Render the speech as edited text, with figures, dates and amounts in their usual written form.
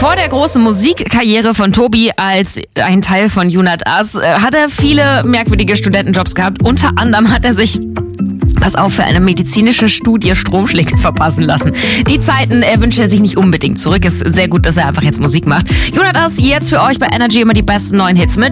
Vor der großen Musikkarriere von Tobi als ein Teil von Junat As hat er viele merkwürdige Studentenjobs gehabt. Unter anderem hat er sich, pass auf, für eine medizinische Studie Stromschläge verpassen lassen. Die Zeiten wünscht er sich nicht unbedingt zurück. Ist sehr gut, dass er einfach jetzt Musik macht. Junat As jetzt für euch bei Energy immer die besten neuen Hits mit